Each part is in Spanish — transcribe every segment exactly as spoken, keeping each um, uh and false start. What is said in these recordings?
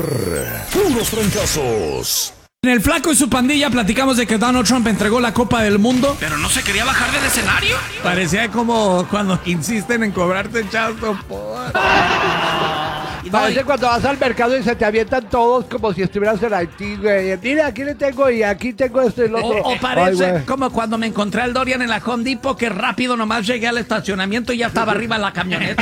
puros trancazos. En el Flaco y su pandilla platicamos de que Donald Trump entregó la Copa del Mundo. ¿Pero no se quería bajar del escenario? Parecía como cuando insisten en cobrarte chasto por... Parece cuando vas al mercado y se te avientan todos como si estuvieras en Haití, güey. Mira, aquí le tengo y aquí tengo esto y lo otro. O, o parece Ay, como cuando me encontré al Dorian en la Home Depot, que rápido nomás llegué al estacionamiento y ya estaba arriba en la camioneta.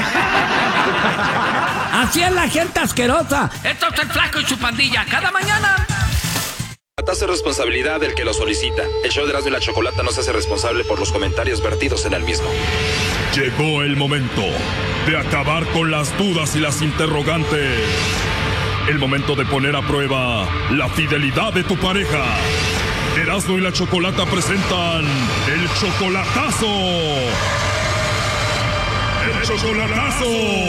Así es la gente asquerosa. Esto es el Flaco y su pandilla, cada mañana. La tasa de responsabilidad del que lo solicita. El show de Erasmo y la Chocolata no se hace responsable por los comentarios vertidos en el mismo. Llegó el momento de acabar con las dudas y las interrogantes. El momento de poner a prueba la fidelidad de tu pareja. Erasmo y la Chocolata presentan el chocolatazo. ¡El chocolatazo!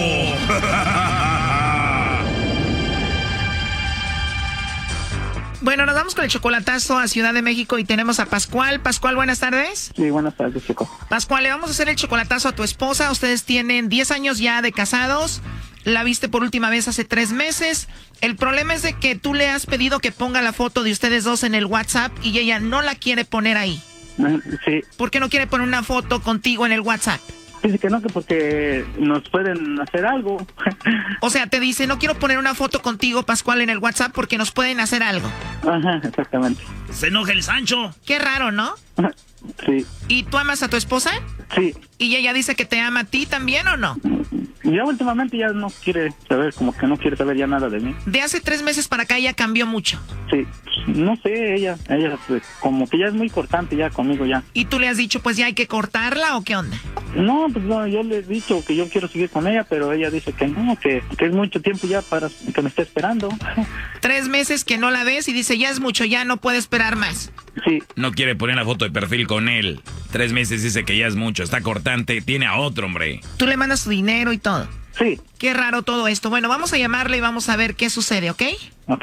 Bueno, nos vamos con el chocolatazo a Ciudad de México y tenemos a Pascual. Pascual, buenas tardes. Sí, buenas tardes, chico. Pascual, le vamos a hacer el chocolatazo a tu esposa. Ustedes tienen diez años ya de casados. La viste por última vez hace tres meses. El problema es de que tú le has pedido que ponga la foto de ustedes dos en el WhatsApp y ella no la quiere poner ahí. Sí. ¿Por qué no quiere poner una foto contigo en el WhatsApp? Dice que no, que porque nos pueden hacer algo. O sea, te dice, no quiero poner una foto contigo, Pascual, en el WhatsApp porque nos pueden hacer algo. Ajá, exactamente. Se enoja el Sancho. Qué raro, ¿no? Sí. ¿Y tú amas a tu esposa? Sí. ¿Y ella dice que te ama a ti también o no? Ya últimamente ya no quiere saber, como que no quiere saber ya nada de mí. De hace tres meses para acá ella cambió mucho. Sí, no sé, ella, ella pues, como que ya es muy cortante ya conmigo ya. ¿Y tú le has dicho pues ya hay que cortarla o qué onda? No, pues no, yo le he dicho que yo quiero seguir con ella, pero ella dice que no, que, que es mucho tiempo ya para que me esté esperando. Tres meses que no la ves y dice ya es mucho, ya no puede esperar más. Sí. No quiere poner la foto de perfil con él. Tres meses dice que ya es mucho, está cortante, tiene a otro, hombre. Tú le mandas tu dinero y todo. Sí. Qué raro todo esto. Bueno, vamos a llamarle y vamos a ver qué sucede, ¿ok? Ok.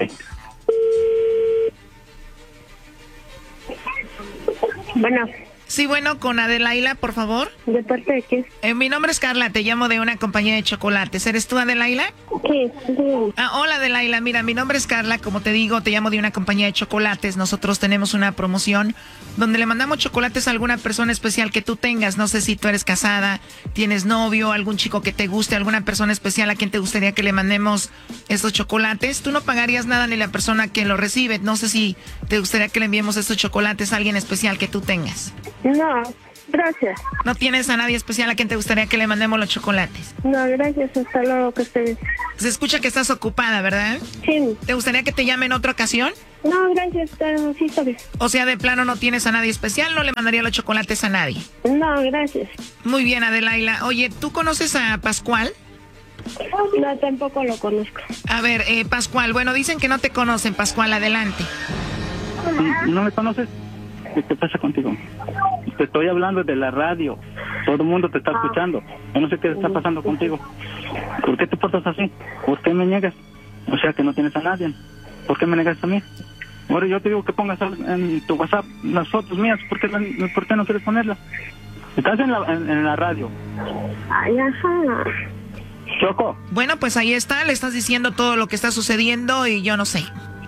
Bueno. Sí, bueno, con Adelaila, por favor. ¿De parte de qué? Eh, mi nombre es Carla, te llamo de una compañía de chocolates. ¿Eres tú, Adelaila? Sí, sí. Ah, hola, Adelaila. Mira, mi nombre es Carla, como te digo, te llamo de una compañía de chocolates. Nosotros tenemos una promoción donde le mandamos chocolates a alguna persona especial que tú tengas. No sé si tú eres casada, tienes novio, algún chico que te guste, alguna persona especial a quien te gustaría que le mandemos estos chocolates. Tú no pagarías nada ni la persona que lo recibe. No sé si te gustaría que le enviemos estos chocolates a alguien especial que tú tengas. No, gracias. ¿No tienes a nadie especial a quien te gustaría que le mandemos los chocolates? No, gracias, hasta luego, que estés. Se escucha que estás ocupada, ¿verdad? Sí. ¿Te gustaría que te llame en otra ocasión? No, gracias, sí, está bien. O sea, de plano no tienes a nadie especial, no le mandaría los chocolates a nadie. No, gracias. Muy bien, Adelaila. Oye, ¿tú conoces a Pascual? No, tampoco lo conozco. A ver, eh, Pascual, bueno, dicen que no te conocen, Pascual, adelante. ¿No me conoces? ¿Qué pasa contigo? Te estoy hablando de la radio. Todo el mundo te está escuchando. Yo no sé qué está pasando contigo. ¿Por qué te portas así? ¿Por qué me niegas? O sea, que no tienes a nadie. ¿Por qué me negas a mí? Ahora yo te digo que pongas en tu WhatsApp las fotos mías. ¿Por qué, por qué no quieres ponerlas? Estás en la, en, en la radio. Ay, ajá. Choco. Bueno, pues ahí está. Le estás diciendo todo lo que está sucediendo y yo no sé.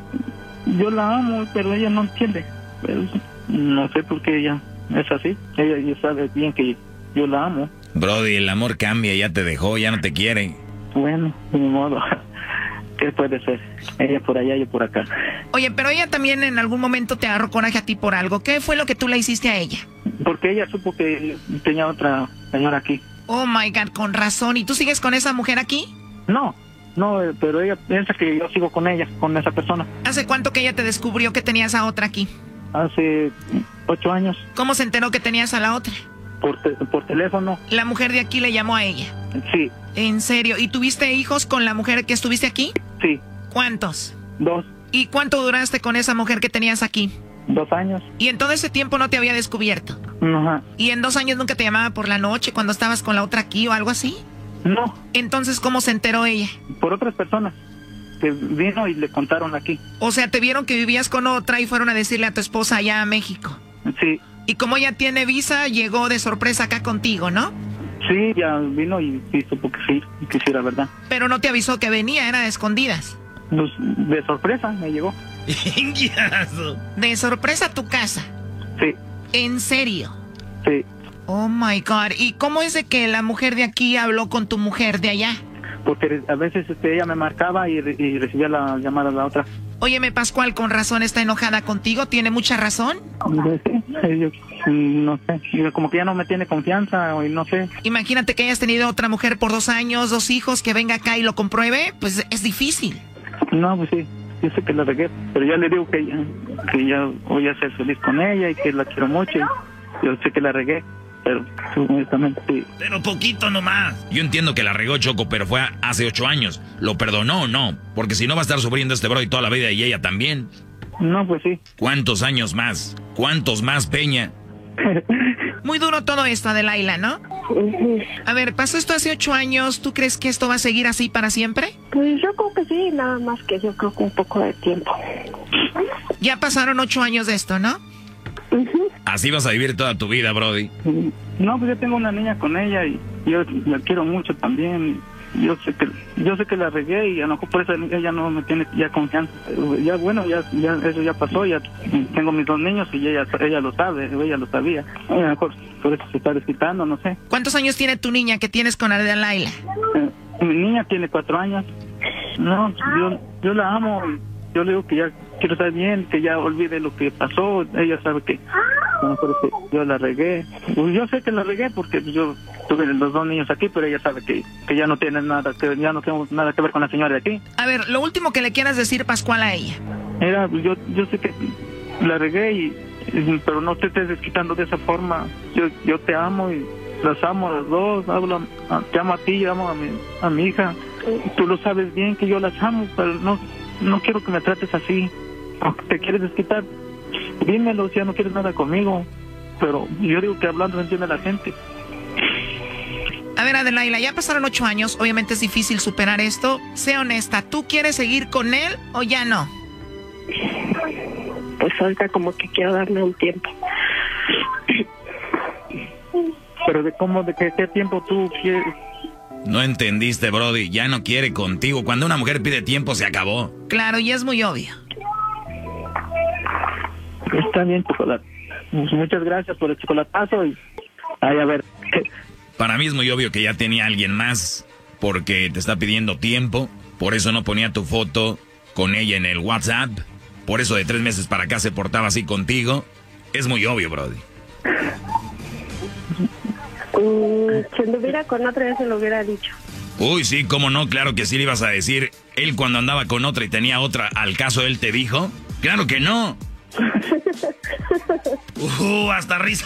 Yo la amo, pero ella no entiende. Pero no sé por qué ella es así. Ella ya sabe bien que yo la amo. Brody, el amor cambia, ya te dejó, ya no te quiere. Bueno, de mi modo. ¿Qué puede ser? Ella por allá, yo por acá. Oye, pero ella también en algún momento te agarró coraje a ti por algo. ¿Qué fue lo que tú le hiciste a ella? Porque ella supo que tenía otra señora aquí. Oh my God, con razón. ¿Y tú sigues con esa mujer aquí? No, no, pero ella piensa que yo sigo con ella, con esa persona. ¿Hace cuánto que ella te descubrió que tenías a otra aquí? Hace ocho años. ¿Cómo se enteró que tenías a la otra? Por, te, por teléfono. La mujer de aquí le llamó a ella. Sí. ¿En serio? ¿Y tuviste hijos con la mujer que estuviste aquí? Sí. ¿Cuántos? Dos. ¿Y cuánto duraste con esa mujer que tenías aquí? Dos años. ¿Y en todo ese tiempo no te había descubierto? Ajá. ¿Y en dos años nunca te llamaba por la noche cuando estabas con la otra aquí o algo así? No. Entonces, ¿cómo se enteró ella? Por otras personas que vino y le contaron aquí. O sea, te vieron que vivías con otra y fueron a decirle a tu esposa allá a México. Sí. Y como ella tiene visa, llegó de sorpresa acá contigo, ¿no? Sí, ya vino y, y supo que sí, que sí era verdad. Pero no te avisó que venía, era de escondidas. Pues, de sorpresa me llegó. ¿De sorpresa a tu casa? Sí. ¿En serio? Sí. Oh my God. ¿Y cómo es de que la mujer de aquí habló con tu mujer de allá? Porque a veces este, ella me marcaba y, re- y recibía la llamada de la otra. Óyeme, Pascual, con razón está enojada contigo. ¿Tiene mucha razón? Sí, sí, yo, no sé, yo como que ya no me tiene confianza y no sé. Imagínate que hayas tenido otra mujer por dos años, dos hijos, que venga acá y lo compruebe. Pues es difícil. No, pues sí, yo sé que la regué, pero ya le digo que ya, que ya voy a ser feliz con ella y que la quiero mucho. Y yo sé que la regué, pero honestamente sí. Pero poquito nomás. Yo entiendo que la regó, Choco, pero fue hace ocho años. ¿Lo perdonó o no? Porque si no va a estar sufriendo este bro y toda la vida y ella también. No, pues sí. ¿Cuántos años más? ¿Cuántos más, Peña? Muy duro todo esto, Adelaila, ¿no? A ver, pasó esto hace ocho años. ¿Tú crees que esto va a seguir así para siempre? Pues yo creo que sí, nada más que yo creo que un poco de tiempo. Ya pasaron ocho años de esto, ¿no? Así vas a vivir toda tu vida, Brody. No, pues yo tengo una niña con ella y yo la quiero mucho también. Yo sé que yo sé que la regué y a lo mejor por eso ella no me tiene ya confianza. Ya bueno, ya, ya eso ya pasó, ya tengo mis dos niños y ella ella lo sabe, ella lo sabía. A lo mejor por eso se está desquitando, no sé. ¿Cuántos años tiene tu niña que tienes con Adelaila? Eh, mi niña tiene cuatro años. No, yo, yo la amo y yo le digo que ya quiero estar bien, que ya olvide lo que pasó. Ella sabe que a lo mejor es que yo la regué. Pues yo sé que la regué porque yo tuve los dos niños aquí, pero ella sabe que, que ya no tiene nada, que ya no tengo nada que ver con la señora de aquí. A ver, lo último que le quieras decir, Pascual, a ella. Era, yo, yo sé que la regué y, y- pero no te estés desquitando de esa forma. Yo, yo te amo y las amo a las dos. Hablo, a- te amo a ti, yo amo a mi, a mi hija. Tú lo sabes bien que yo las amo, pero no, no quiero que me trates así. Aunque te quieres desquitar, dímelo si ya no quieres nada conmigo. Pero yo digo que hablando se entiende la gente. A ver, Adelaila, ya pasaron ocho años. Obviamente es difícil superar esto. Sé honesta, ¿tú quieres seguir con él o ya no? Pues ahorita como que quiero darme un tiempo. Pero de cómo, de qué, qué tiempo tú quieres. No entendiste, Brody. Ya no quiere contigo. Cuando una mujer pide tiempo, se acabó. Claro, y es muy obvio. Está bien, chocolate. Muchas gracias por el chocolatazo y ay, a ver. Para mí es muy obvio que ya tenía alguien más, porque te está pidiendo tiempo. Por eso no ponía tu foto con ella en el WhatsApp. Por eso de tres meses para acá se portaba así contigo. Es muy obvio, Brody. Mm, si anduviera con otra ya se lo hubiera dicho. Uy, sí, cómo no, claro que sí le ibas a decir. Él cuando andaba con otra y tenía otra, ¿al caso él te dijo? ¡Claro que no! Uh, hasta risa